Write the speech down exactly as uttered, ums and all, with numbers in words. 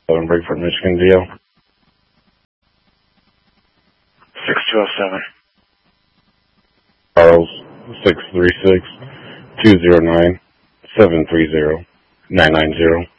in Bridgeport, Michigan, D L. six two oh seven. Charles, six three six, two zero nine, seven three zero, nine nine zero.